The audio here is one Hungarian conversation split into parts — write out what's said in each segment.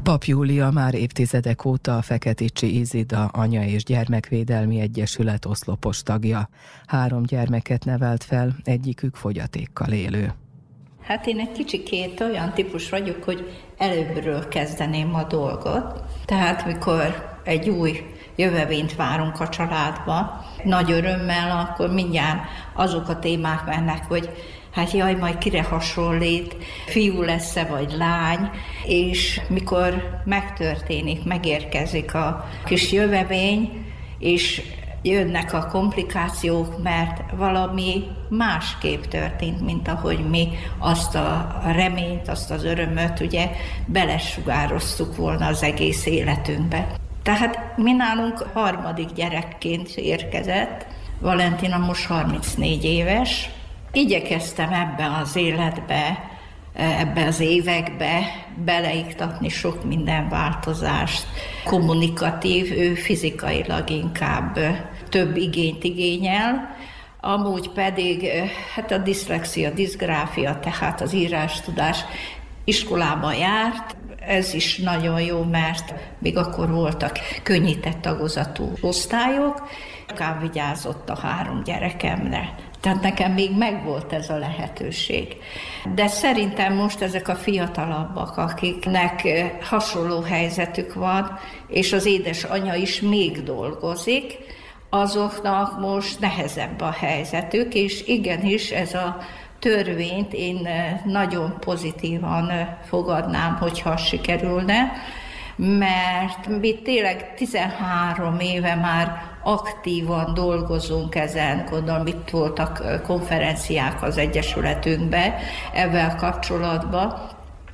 Pap Júlia már évtizedek óta a Feketicsi Izida Anya- és Gyermekvédelmi Egyesület oszlopos tagja. 3 gyermeket nevelt fel, egyikük fogyatékkal élő. Hát én egy kicsikét olyan típus vagyok, hogy előbbről kezdeném a dolgot. Tehát mikor egy új jövevényt várunk a családba, nagy örömmel, akkor mindjárt azok a témák mennek, hogy hát jaj, majd kire hasonlít, fiú lesz-e vagy lány, és mikor megtörténik, megérkezik a kis jövevény, és jönnek a komplikációk, mert valami másképp történt, mint ahogy mi azt a reményt, azt az örömöt ugye belesugároztuk volna az egész életünkbe. Tehát mi nálunk 3. gyerekként érkezett, Valentina most 34 éves. Igyekeztem ebbe az életbe, ebbe az évekbe beleiktatni sok minden változást. Kommunikatív, ő fizikailag inkább több igényt igényel, amúgy pedig hát a diszlexia, diszgráfia, tehát az írástudás iskolába járt. Ez is nagyon jó, mert még akkor voltak könnyített tagozatú osztályok, akár vigyázott a 3 gyerekemre. Tehát nekem még megvolt ez a lehetőség. De szerintem most ezek a fiatalabbak, akiknek hasonló helyzetük van, és az édesanyja is még dolgozik, azoknak most nehezebb a helyzetük, és igenis ez a törvényt én nagyon pozitívan fogadnám, hogyha sikerülne, mert mi tényleg 13 éve már aktívan dolgozunk ezen, gondolom itt voltak konferenciák az Egyesületünkben ebben kapcsolatban,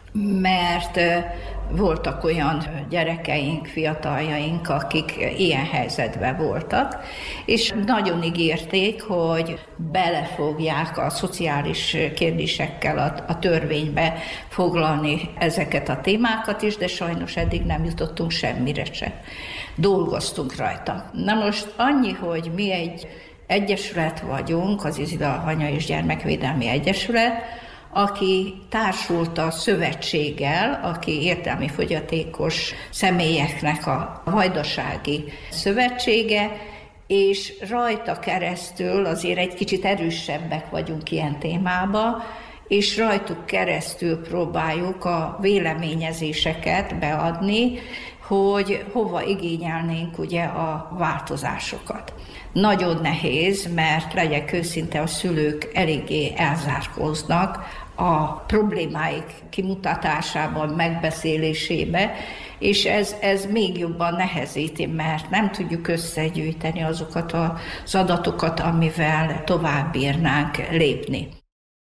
mert voltak olyan gyerekeink, fiataljaink, akik ilyen helyzetben voltak, és nagyon ígérték, hogy belefogják a szociális kérdésekkel a törvénybe foglalni ezeket a témákat is, de sajnos eddig nem jutottunk semmire se. Dolgoztunk rajta. Na most annyi, hogy mi egy egyesület vagyunk, az Izida Anya- és Gyermekvédelmi Egyesület, aki társult a szövetséggel, aki értelmi fogyatékos személyeknek a vajdasági szövetsége, és rajta keresztül azért egy kicsit erősebbek vagyunk ilyen témában, és rajtuk keresztül próbáljuk a véleményezéseket beadni, hogy hova igényelnénk ugye a változásokat. Nagyon nehéz, mert legyek őszinte, a szülők eléggé elzárkóznak a problémáik kimutatásában, megbeszélésébe, és ez még jobban nehezíti, mert nem tudjuk összegyűjteni azokat az adatokat, amivel tovább bírnánk lépni.